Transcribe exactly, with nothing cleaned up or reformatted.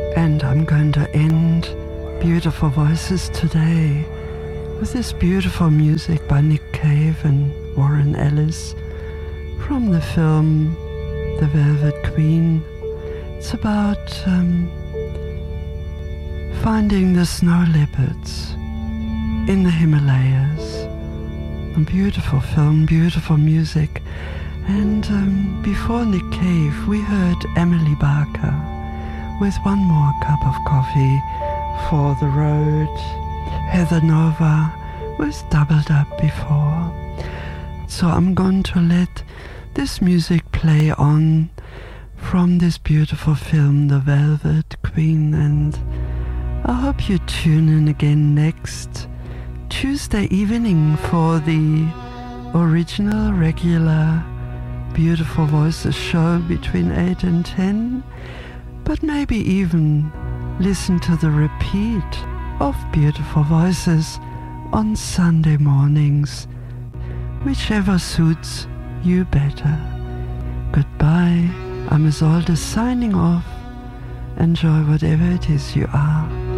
And I'm going to end Beautiful Voices today with this beautiful music by Nick Cave and Warren Ellis from the film The Velvet Queen. It's about um, finding the snow leopards in the Himalayas. A beautiful film, beautiful music. And um, before Nick Cave, we heard Emily Barker with One More Cup of Coffee for the Road. Heather Nova was Doubled Up before. So I'm going to let this music play on from this beautiful film, The Velvet Queen, and I hope you tune in again next Tuesday evening for the original, regular Beautiful Voices show between eight and ten, but maybe even listen to the repeat of Beautiful Voices on Sunday mornings, whichever suits you better. Goodbye, I'm Isolde signing off. Enjoy whatever it is you are.